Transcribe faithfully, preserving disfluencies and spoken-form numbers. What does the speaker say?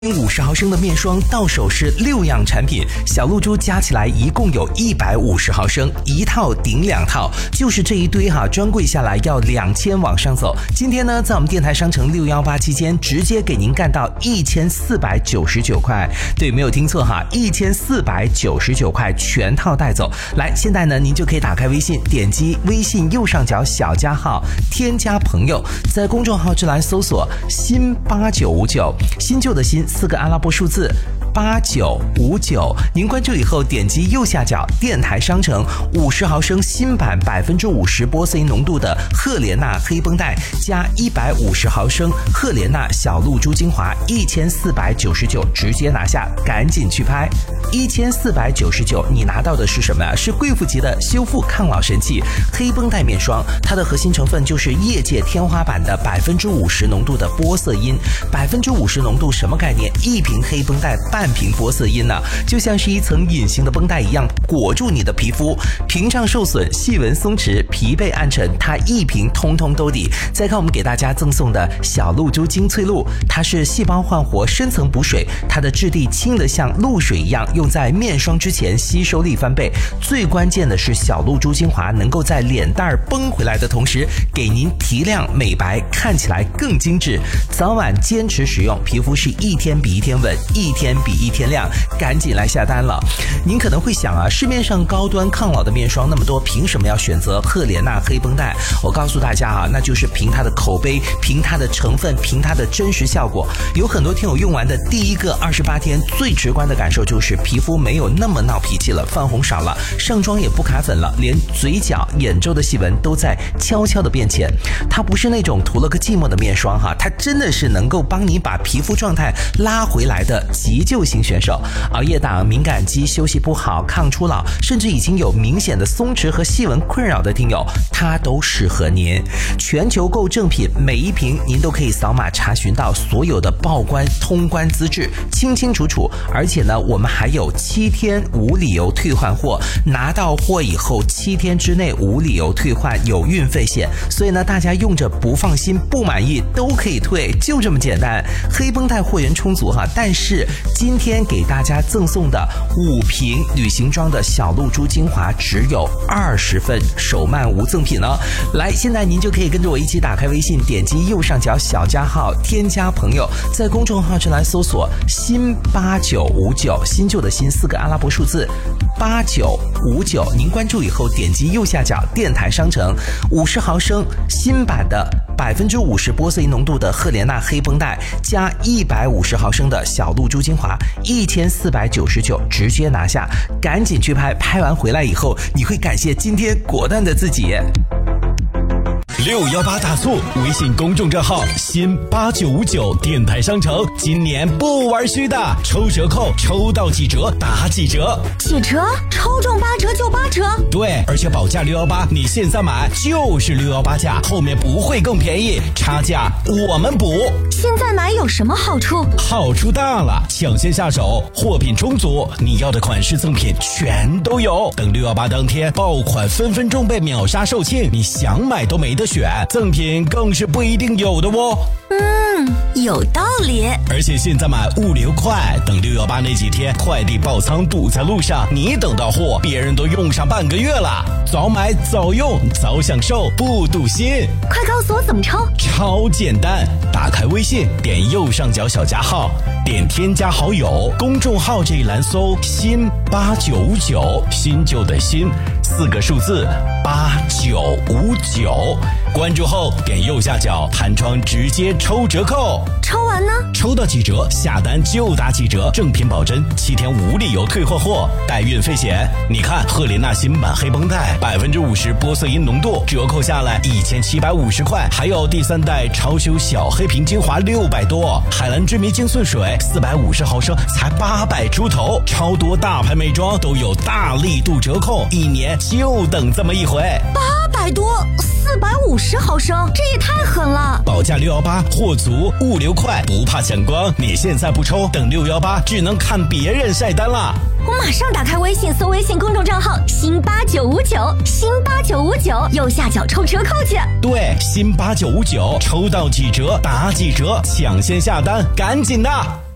五十毫升的面霜到手是六样产品，小露珠加起来一共有一百五十毫升，一套顶两套，就是这一堆哈，专柜下来要两千往上走。今天呢，在我们电台商城六一八期间，直接给您干到一千四百九十九块。对，没有听错哈，一千四百九十九块全套带走。来，现在呢，您就可以打开微信，点击微信右上角小加号，添加朋友，在公众号之栏搜索新八九五九，新旧的新。四个阿拉伯数字八九五九，您关注以后点击右下角电台商城，五十毫升新版百分之五十玻色因浓度的赫莲娜黑绷带加一百五十毫升赫莲娜小露珠精华，一千四百九十九直接拿下，赶紧去拍。一千四百九十九，你拿到的是什么呀？是贵妇级的修复抗老神器黑绷带面霜，它的核心成分就是业界天花板的百分之五十浓度的玻色因，百分之五十浓度什么概念？一瓶黑绷带半瓶玻色因呢、啊，就像是一层隐形的绷带一样裹住你的皮肤，屏障受损、细纹松弛、疲惫暗沉，它一瓶通通都抵。再看我们给大家赠送的小露珠精粹露，它是细胞焕活、深层补水，它的质地轻得像露水一样，用在面霜之前吸收力翻倍。最关键的是小露珠精华能够在脸蛋儿崩回来的同时，给您提亮美白，看起来更精致。早晚坚持使用，皮肤是一天比一天稳，一天比一天亮，赶紧来下单了。您可能会想啊，市面上高端抗老的面霜那么多，凭什么要选择赫莲娜黑绷带？我告诉大家啊，那就是凭它的口碑，凭它的成分，凭它的真实效果。有很多听友用完的第一个二十八天，最直观的感受就是皮肤没有那么闹脾气了，泛红少了，上妆也不卡粉了，连嘴角、眼周的细纹都在悄悄的变浅。它不是那种涂了个寂寞的面霜哈，它真的是能够帮你把皮肤状态拉回来的急救型选手。熬夜党、敏感肌、休息不好、抗初老，甚至已经有明显的松弛和细纹困扰的听友，它都适合您。全球购正品，每一瓶您都可以扫码查询到所有的报关通关资质，清清楚楚。而且呢，我们还有七天无理由退换货，拿到货以后七天之内无理由退换，有运费险。所以呢，大家用着不放心、不满意都可以退，就这么简单。黑绷带货源充足哈，但是今天给大家赠送的五瓶旅行装的小露珠精华只有二十份，手慢无赠品哦。来，现在您就可以跟着我一起打开微信，点击右上角小加号，添加朋友，在公众号之栏搜索新八九五九，新旧的新四个阿拉伯数字八九五九，您关注以后点击右下角电台商城，五十毫升新版的百分之五十玻色因浓度的赫莲娜黑绷带加一百五十毫升的小露珠精华，一千四百九十九直接拿下，赶紧去拍，拍完回来以后你会感谢今天果断的自己。 六一八大促，微信公众账号新八九五九电台商城，今年不玩虚的，抽折扣，抽到几折打几折， 几折？抽中八折就八折？ 对，而且保价六一八，你现在买就是六一八价，后面不会更便宜，差价我们补。 现在买有什么好处？ 好处大了，抢先下手，货品充足，你要的款式赠品全都有。等六一八当天，爆款分分钟被秒杀售罄，你想买都没得选，赠品更是不一定有的哦。 嗯，有道理。 而且现在买物流快，等六一八那几天快递爆仓堵在路上，你等到货，别人都用上半个月了。早买早用早享受，不堵心。 快告诉我怎么抽？ 超简单，打开微信，点右上角小加号，点添加好友，公众号这一栏搜新八九五九，新旧的新，四个数字八九五九，关注后点右下角弹窗直接抽折扣。 抽完呢？ 抽到几折下单就打几折，正品保真，七天无理由退换货，带运费险。你看赫莲娜新版黑绷带百分之五十玻色因浓度，折扣下来一千七百五十块，还有第三代超修小黑瓶精华六百多，海蓝之谜精粹水四百五十毫升才八百出头，超多大牌美妆都有大力度折扣，一年就等这么一回。 八百多，四百五十毫升，这也太狠了！ 保价六一八，货足，物流快，不怕抢光。你现在不抽，等六一八只能看别人晒单了。 我马上打开微信，搜微信公众账号新八九五九，新八九五九，右下角抽折扣去。 对，新八九五九，抽到几折打几折，抢先下单，赶紧的。